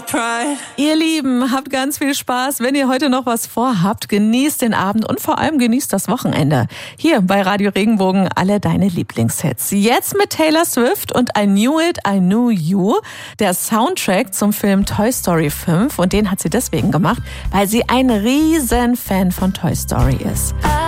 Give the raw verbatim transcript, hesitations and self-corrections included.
Ihr Lieben, habt ganz viel Spaß. Wenn ihr heute noch was vorhabt, genießt den Abend und vor allem genießt das Wochenende. Hier bei Radio Regenbogen alle deine Lieblingshits. Jetzt mit Taylor Swift und I Knew It, I Knew You. Der Soundtrack zum Film Toy Story fünf. Und den hat sie deswegen gemacht, weil sie ein riesen Fan von Toy Story ist.